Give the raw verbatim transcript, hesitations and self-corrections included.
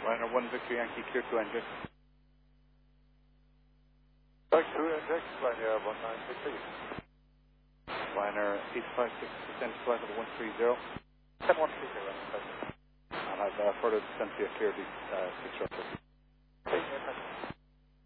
Liner one Victor Yankee, clear to engine. Back to index, Liner one nine six eight. Liner eight five six, descent flight level one three zero. ten one three zero. And I've uh, further descent to you clear to uh, six short.